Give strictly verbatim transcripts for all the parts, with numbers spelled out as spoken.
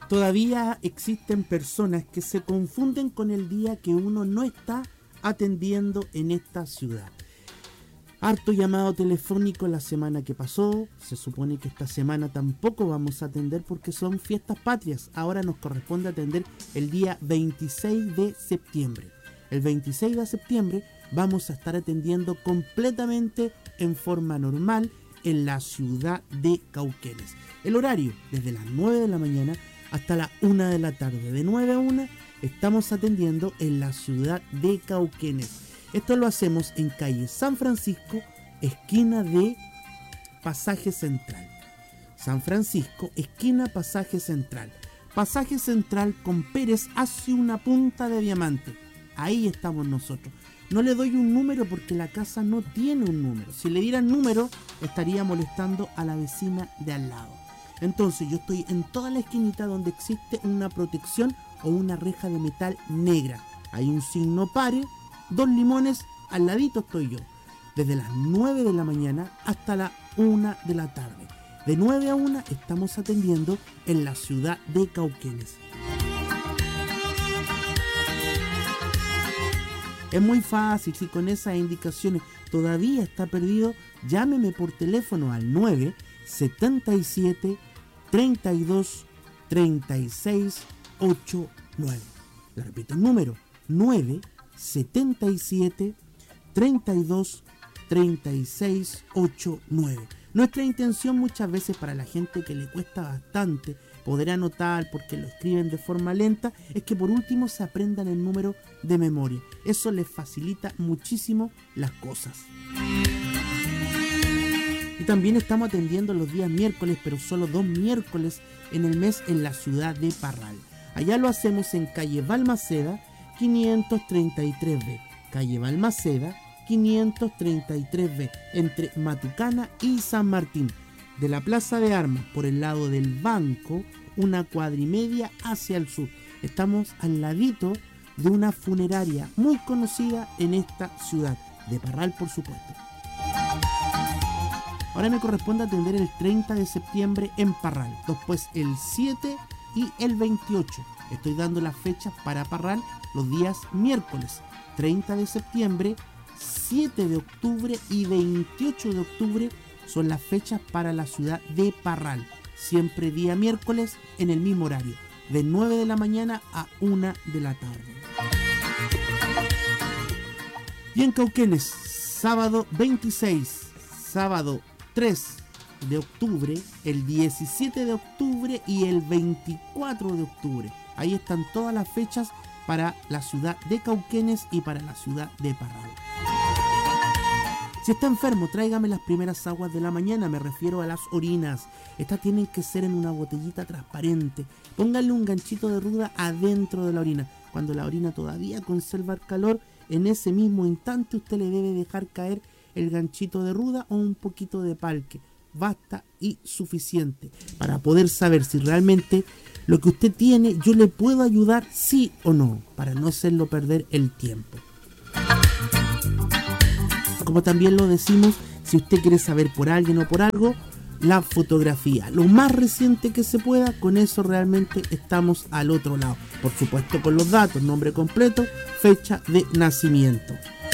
Todavía existen personas que se confunden con el día que uno no está atendiendo en esta ciudad. Harto llamado telefónico la semana que pasó. Se supone que esta semana tampoco vamos a atender porque son fiestas patrias. Ahora nos corresponde atender el día veintiséis de septiembre. El veintiséis de septiembre vamos a estar atendiendo completamente en forma normal en la ciudad de Cauquenes. El horario desde las nueve de la mañana hasta la una de la tarde. De nueve a una estamos atendiendo en la ciudad de Cauquenes. Esto lo hacemos en calle San Francisco, esquina de Pasaje Central. San Francisco, esquina Pasaje Central. Pasaje Central con Pérez hacia una punta de diamante. Ahí estamos nosotros. No le doy un número porque la casa no tiene un número. Si le dieran número, estaría molestando a la vecina de al lado. Entonces yo estoy en toda la esquinita donde existe una protección o una reja de metal negra. Hay un signo pare, dos limones, al ladito estoy yo. Desde las nueve de la mañana hasta la una de la tarde. De nueve a una estamos atendiendo en la ciudad de Cauquenes. Es muy fácil, si con esas indicaciones todavía está perdido, llámeme por teléfono al nueve setenta y siete treinta y dos treinta y seis ochenta y nueve. Le repito el número, nueve setenta y siete treinta y dos treinta y seis ochenta y nueve. Nuestra intención muchas veces para la gente que le cuesta bastante poder anotar porque lo escriben de forma lenta es que por último se aprendan el número de memoria. Eso les facilita muchísimo las cosas. Y también estamos atendiendo los días miércoles, pero solo dos miércoles en el mes en la ciudad de Parral. Allá lo hacemos en calle Balmaceda quinientos treinta y tres B. Calle Balmaceda quinientos treinta y tres B, entre Matucana y San Martín. De la Plaza de Armas, por el lado del banco, una cuadra y media hacia el sur. Estamos al ladito de una funeraria muy conocida en esta ciudad, de Parral por supuesto. Ahora me corresponde atender el treinta de septiembre en Parral, después el siete y el veintiocho. Estoy dando las fechas para Parral los días miércoles, treinta de septiembre, siete de octubre y veintiocho de octubre son las fechas para la ciudad de Parral. Siempre día miércoles en el mismo horario, de nueve de la mañana a una de la tarde. Y en Cauquenes, sábado veintiséis, sábado tres de octubre, el diecisiete de octubre y el veinticuatro de octubre. Ahí están todas las fechas para la ciudad de Cauquenes y para la ciudad de Parral. Si está enfermo, tráigame las primeras aguas de la mañana, me refiero a las orinas. Estas tienen que ser en una botellita transparente. Pónganle un ganchito de ruda adentro de la orina. Cuando la orina todavía conserva el calor, en ese mismo instante usted le debe dejar caer el ganchito de ruda o un poquito de palque. Basta y suficiente para poder saber si realmente lo que usted tiene yo le puedo ayudar sí o no, para no hacerlo perder el tiempo. Como también lo decimos, si usted quiere saber por alguien o por algo, la fotografía, lo más reciente que se pueda, con eso realmente estamos al otro lado. Por supuesto con los datos, nombre completo, fecha de nacimiento.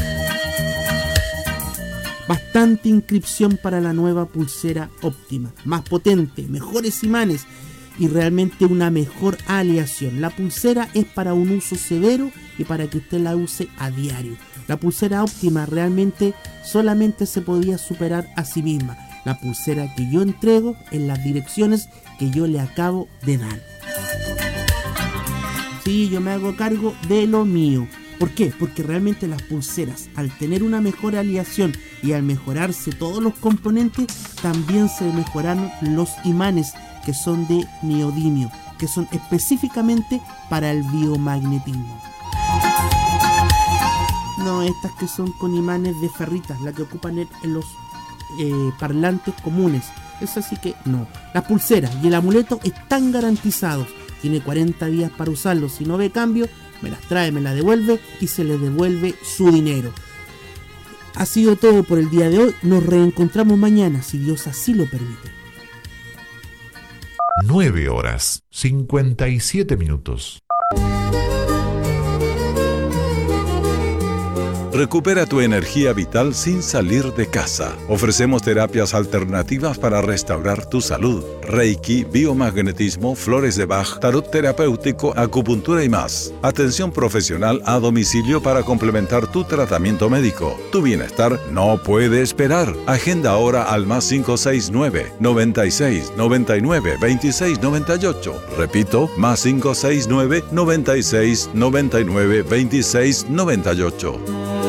Bastante inscripción para la nueva pulsera óptima, más potente, mejores imanes y realmente una mejor aleación. La pulsera es para un uso severo y para que usted la use a diario. La pulsera óptima realmente solamente se podía superar a sí misma. La pulsera que yo entrego en las direcciones que yo le acabo de dar. Sí, yo me hago cargo de lo mío. ¿Por qué? Porque realmente las pulseras, al tener una mejor aleación y al mejorarse todos los componentes, también se mejoraron los imanes que son de neodimio, que son específicamente para el biomagnetismo. No estas que son con imanes de ferritas, las que ocupan en los eh, parlantes comunes. Eso sí que no. Las pulseras y el amuleto están garantizados. Tiene cuarenta días para usarlos. Si no ve cambio, me las trae, me las devuelve y se le devuelve su dinero. Ha sido todo por el día de hoy. Nos reencontramos mañana, si Dios así lo permite. nueve horas, cincuenta y siete minutos. Recupera tu energía vital sin salir de casa. Ofrecemos terapias alternativas para restaurar tu salud. Reiki, biomagnetismo, flores de Bach, tarot terapéutico, acupuntura y más. Atención profesional a domicilio para complementar tu tratamiento médico. Tu bienestar no puede esperar. Agenda ahora al más cinco seis nueve, noventa y seis, noventa y nueve, veintiséis noventa y ocho. Repito, más cinco seis nueve, noventa y seis, noventa y nueve, veintiséis noventa y ocho.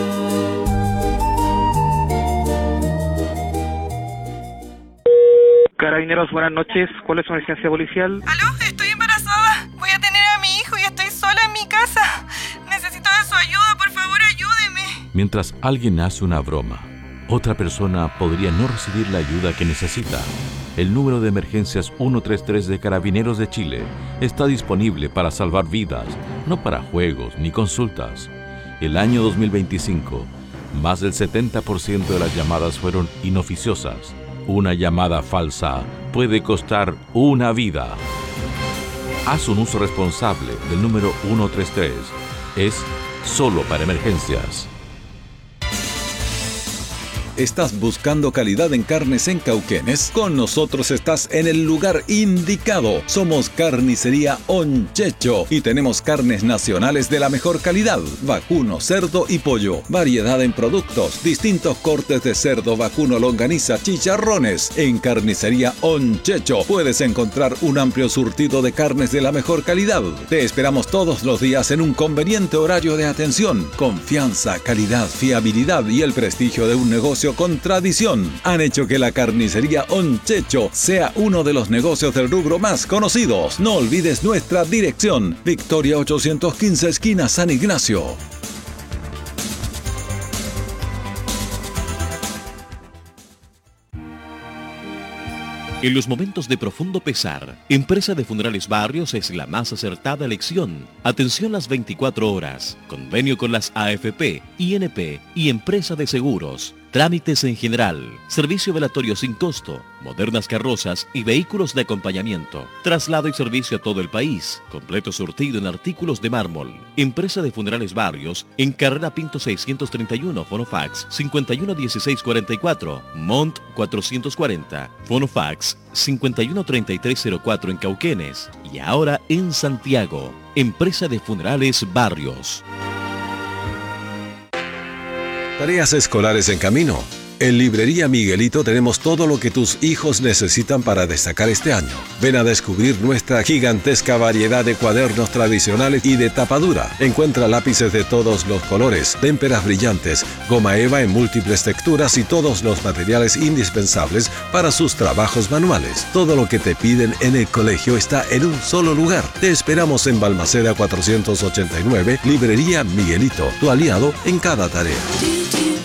Carabineros, buenas noches. ¿Cuál es su emergencia policial? ¿Aló? Estoy embarazada. Voy a tener a mi hijo y estoy sola en mi casa. Necesito de su ayuda, por favor, ayúdeme. Mientras alguien hace una broma, otra persona podría no recibir la ayuda que necesita. El número de emergencias ciento treinta y tres de Carabineros de Chile está disponible para salvar vidas, no para juegos ni consultas. El año dos mil veinticinco, más del setenta por ciento de las llamadas fueron inoficiosas. Una llamada falsa puede costar una vida. Haz un uso responsable del número ciento treinta y tres. Es solo para emergencias. ¿Estás buscando calidad en carnes en Cauquenes? Con nosotros estás en el lugar indicado. Somos Carnicería Onchecho y tenemos carnes nacionales de la mejor calidad: vacuno, cerdo y pollo. Variedad en productos, distintos cortes de cerdo, vacuno, longaniza, chicharrones. En Carnicería Onchecho puedes encontrar un amplio surtido de carnes de la mejor calidad. Te esperamos todos los días en un conveniente horario de atención. Confianza, calidad, fiabilidad y el prestigio de un negocio con tradición han hecho que la Carnicería Onchecho sea uno de los negocios del rubro más conocidos. No olvides nuestra dirección: Victoria ochocientos quince, esquina San Ignacio. En los momentos de profundo pesar, Empresa de Funerales Barrios es la más acertada elección. Atención las veinticuatro horas. Convenio con las A F P, I N P y Empresa de Seguros. Trámites en general. Servicio velatorio sin costo. Modernas carrozas y vehículos de acompañamiento. Traslado y servicio a todo el país. Completo surtido en artículos de mármol. Empresa de Funerales Barrios en Carrera Pinto seiscientos treinta y uno. Fonofax cincuenta y uno dieciséis cuarenta y cuatro. Mont cuatrocientos cuarenta. Fonofax cincuenta y uno treinta y tres cero cuatro en Cauquenes. Y ahora en Santiago. Empresa de Funerales Barrios. Tareas escolares en camino. En Librería Miguelito tenemos todo lo que tus hijos necesitan para destacar este año. Ven a descubrir nuestra gigantesca variedad de cuadernos tradicionales y de tapadura. Encuentra lápices de todos los colores, témperas brillantes, goma eva en múltiples texturas y todos los materiales indispensables para sus trabajos manuales. Todo lo que te piden en el colegio está en un solo lugar. Te esperamos en Balmaceda cuatrocientos ochenta y nueve, Librería Miguelito, tu aliado en cada tarea.